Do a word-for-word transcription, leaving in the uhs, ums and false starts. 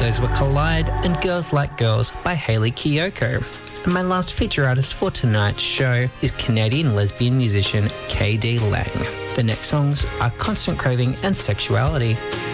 those were Collide and Girls Like Girls by Hayley Kiyoko. And my last feature artist for tonight's show is Canadian lesbian musician K D Lang. The next songs are Constant Craving and Sexuality.